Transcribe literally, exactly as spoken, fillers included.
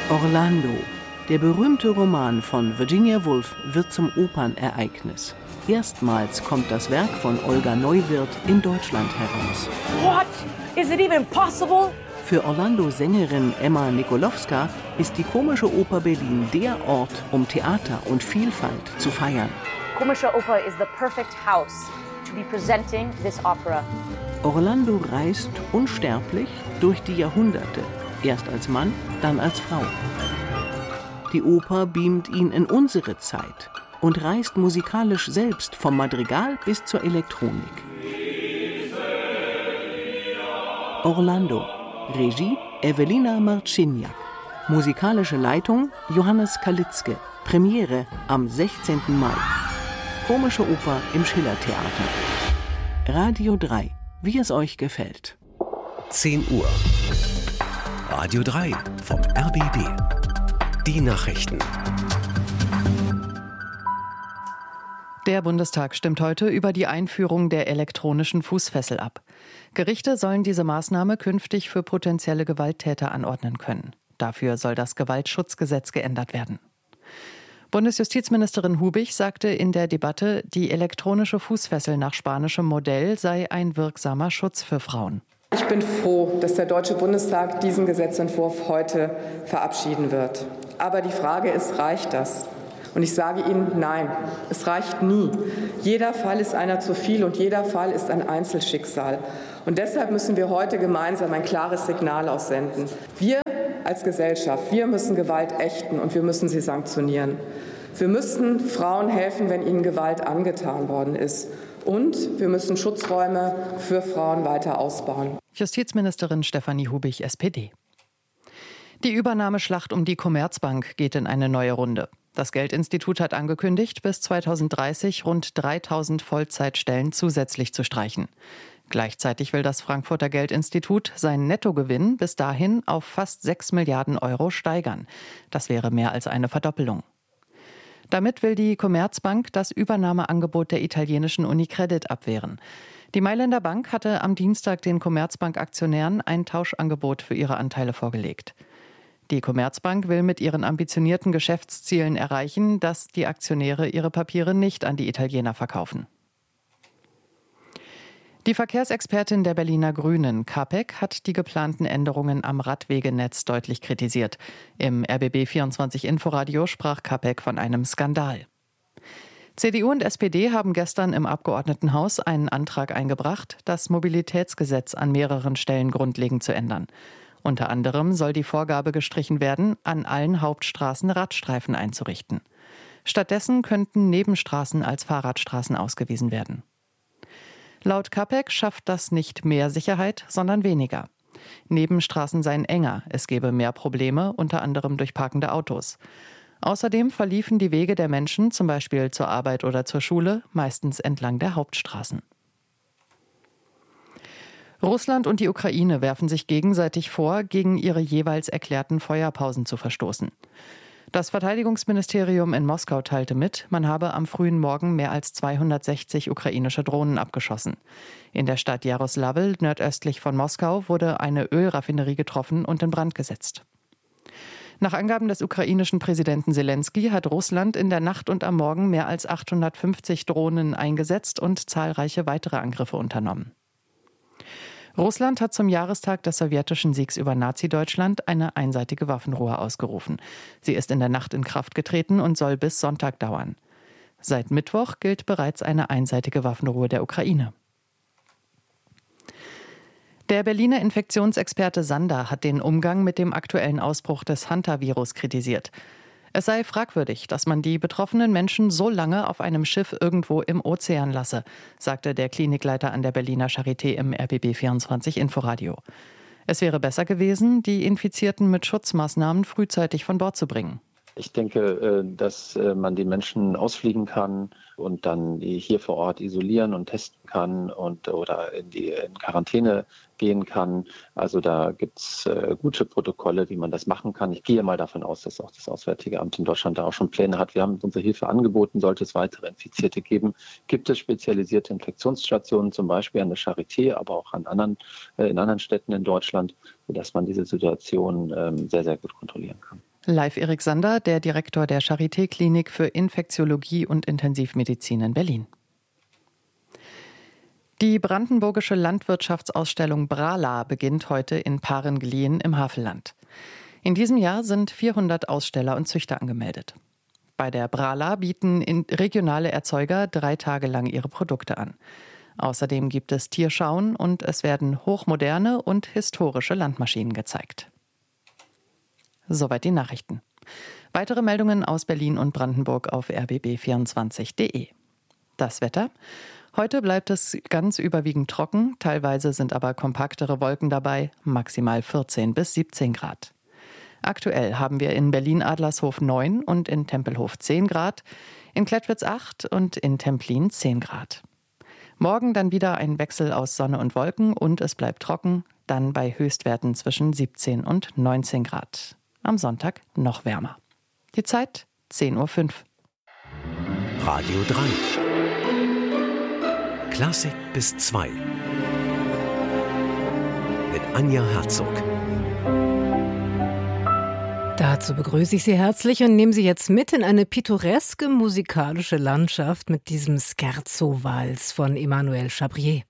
Orlando, der berühmte Roman von Virginia Woolf, wird zum Opernereignis. Erstmals kommt das Werk von Olga Neuwirth in Deutschland heraus. What? Is it even possible? Für Orlando-Sängerin Emma Nikolowska ist die Komische Oper Berlin der Ort, um Theater und Vielfalt zu feiern. Komische Oper is the perfect house to be presenting this opera. Orlando reist unsterblich durch die Jahrhunderte, erst als Mann, dann als Frau. Die Oper beamt ihn in unsere Zeit und reist musikalisch selbst vom Madrigal bis zur Elektronik. Orlando, Regie Evelina Marciniak, musikalische Leitung Johannes Kalitzke, Premiere am sechzehnten Mai. Komische Oper im Schillertheater. Radio drei, wie es euch gefällt. zehn Uhr. Radio drei vom R B B. Die Nachrichten. Der Bundestag stimmt heute über die Einführung der elektronischen Fußfessel ab. Gerichte sollen diese Maßnahme künftig für potenzielle Gewalttäter anordnen können. Dafür soll das Gewaltschutzgesetz geändert werden. Bundesjustizministerin Hubich sagte in der Debatte, die elektronische Fußfessel nach spanischem Modell sei ein wirksamer Schutz für Frauen. Ich bin froh, dass der Deutsche Bundestag diesen Gesetzentwurf heute verabschieden wird. Aber die Frage ist, reicht das? Und ich sage Ihnen, nein, es reicht nie. Jeder Fall ist einer zu viel und jeder Fall ist ein Einzelschicksal. Und deshalb müssen wir heute gemeinsam ein klares Signal aussenden. Wir als Gesellschaft, wir müssen Gewalt ächten und wir müssen sie sanktionieren. Wir müssen Frauen helfen, wenn ihnen Gewalt angetan worden ist. Und wir müssen Schutzräume für Frauen weiter ausbauen. Justizministerin Stefanie Hubich, S P D. Die Übernahmeschlacht um die Commerzbank geht in eine neue Runde. Das Geldinstitut hat angekündigt, bis zweitausenddreißig rund dreitausend Vollzeitstellen zusätzlich zu streichen. Gleichzeitig will das Frankfurter Geldinstitut seinen Nettogewinn bis dahin auf fast sechs Milliarden Euro steigern. Das wäre mehr als eine Verdoppelung. Damit will die Commerzbank das Übernahmeangebot der italienischen Unicredit abwehren. Die Mailänder Bank hatte am Dienstag den Commerzbank-Aktionären ein Tauschangebot für ihre Anteile vorgelegt. Die Commerzbank will mit ihren ambitionierten Geschäftszielen erreichen, dass die Aktionäre ihre Papiere nicht an die Italiener verkaufen. Die Verkehrsexpertin der Berliner Grünen, Capek, hat die geplanten Änderungen am Radwegenetz deutlich kritisiert. Im R B B vierundzwanzig Inforadio sprach Capek von einem Skandal. C D U und S P D haben gestern im Abgeordnetenhaus einen Antrag eingebracht, das Mobilitätsgesetz an mehreren Stellen grundlegend zu ändern. Unter anderem soll die Vorgabe gestrichen werden, an allen Hauptstraßen Radstreifen einzurichten. Stattdessen könnten Nebenstraßen als Fahrradstraßen ausgewiesen werden. Laut Capek schafft das nicht mehr Sicherheit, sondern weniger. Nebenstraßen seien enger, es gebe mehr Probleme, unter anderem durch parkende Autos. Außerdem verliefen die Wege der Menschen, zum Beispiel zur Arbeit oder zur Schule, meistens entlang der Hauptstraßen. Russland und die Ukraine werfen sich gegenseitig vor, gegen ihre jeweils erklärten Feuerpausen zu verstoßen. Das Verteidigungsministerium in Moskau teilte mit, man habe am frühen Morgen mehr als zweihundertsechzig ukrainische Drohnen abgeschossen. In der Stadt Jaroslawl, nordöstlich von Moskau, wurde eine Ölraffinerie getroffen und in Brand gesetzt. Nach Angaben des ukrainischen Präsidenten Selenskyj hat Russland in der Nacht und am Morgen mehr als achthundertfünfzig Drohnen eingesetzt und zahlreiche weitere Angriffe unternommen. Russland hat zum Jahrestag des sowjetischen Siegs über Nazi-Deutschland eine einseitige Waffenruhe ausgerufen. Sie ist in der Nacht in Kraft getreten und soll bis Sonntag dauern. Seit Mittwoch gilt bereits eine einseitige Waffenruhe der Ukraine. Der Berliner Infektionsexperte Sander hat den Umgang mit dem aktuellen Ausbruch des Hantavirus kritisiert. Es sei fragwürdig, dass man die betroffenen Menschen so lange auf einem Schiff irgendwo im Ozean lasse, sagte der Klinikleiter an der Berliner Charité im R B B vierundzwanzig Inforadio. Es wäre besser gewesen, die Infizierten mit Schutzmaßnahmen frühzeitig von Bord zu bringen. Ich denke, dass man die Menschen ausfliegen kann und dann hier vor Ort isolieren und testen kann und oder in die in Quarantäne gehen kann. Also da gibt es gute Protokolle, wie man das machen kann. Ich gehe mal davon aus, dass auch das Auswärtige Amt in Deutschland da auch schon Pläne hat. Wir haben unsere Hilfe angeboten, sollte es weitere Infizierte geben. Gibt es spezialisierte Infektionsstationen, zum Beispiel an der Charité, aber auch an anderen, in anderen Städten in Deutschland, sodass man diese Situation sehr, sehr gut kontrollieren kann. Live Erik Sander, der Direktor der Charité-Klinik für Infektiologie und Intensivmedizin in Berlin. Die brandenburgische Landwirtschaftsausstellung Brala beginnt heute in Parenglien im Havelland. In diesem Jahr sind vierhundert Aussteller und Züchter angemeldet. Bei der Brala bieten regionale Erzeuger drei Tage lang ihre Produkte an. Außerdem gibt es Tierschauen und es werden hochmoderne und historische Landmaschinen gezeigt. Soweit die Nachrichten. Weitere Meldungen aus Berlin und Brandenburg auf r b b vierundzwanzig punkt d e. Das Wetter. Heute bleibt es ganz überwiegend trocken, teilweise sind aber kompaktere Wolken dabei, maximal vierzehn bis siebzehn Grad. Aktuell haben wir in Berlin-Adlershof neun und in Tempelhof zehn Grad, in Klettwitz acht und in Templin zehn Grad. Morgen dann wieder ein Wechsel aus Sonne und Wolken und es bleibt trocken, dann bei Höchstwerten zwischen siebzehn und neunzehn Grad. Am Sonntag noch wärmer. Die Zeit zehn Uhr fünf. Radio drei. Klassik bis zwei. Mit Anja Herzog. Dazu begrüße ich Sie herzlich und nehme Sie jetzt mit in eine pittoreske musikalische Landschaft mit diesem Scherzo-Vals von Emmanuel Chabrier.